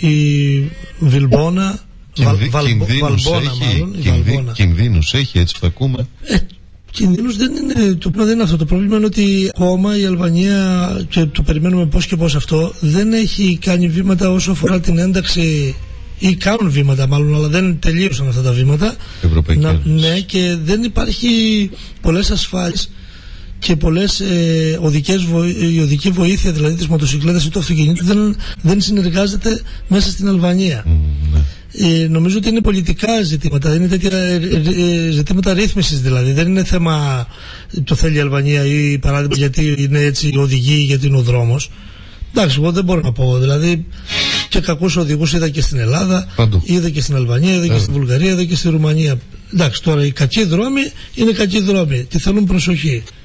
η Βιλμπόνα, Βαλμπόνα μάλλον. Κινδύνους έχει, έτσι το ακούμε. Κινδύνους δεν είναι, το πρόβλημα δεν είναι αυτό. Το πρόβλημα είναι ότι ακόμα η Αλβανία, και το περιμένουμε πώς και πώς αυτό, δεν έχει κάνει βήματα όσο αφορά την ένταξη, ή κάνουν βήματα μάλλον, αλλά δεν τελείωσαν αυτά τα βήματα. Ναι, και δεν υπάρχει πολλές ασφάλειες και πολλές η οδική βοήθεια, δηλαδή της μοτοσυκλέτας ή του αυτοκινήτου, δεν συνεργάζεται μέσα στην Αλβανία. Νομίζω ότι είναι πολιτικά ζητήματα, είναι τέτοια ζητήματα ρύθμισης, δηλαδή δεν είναι θέμα το θέλει η Αλβανία ή παράδειγμα γιατί είναι έτσι οδηγεί, γιατί είναι ο δρόμος. Εντάξει, εγώ δεν μπορώ να πω, δηλαδή και κακούς οδηγούς είδα και στην Ελλάδα, είδα και στην Αλβανία, είδα και στη Βουλγαρία, είδα και στη Ρουμανία. Εντάξει, τώρα οι κακοί δρόμοι είναι κακοί δρόμοι και θέλουν προσοχή.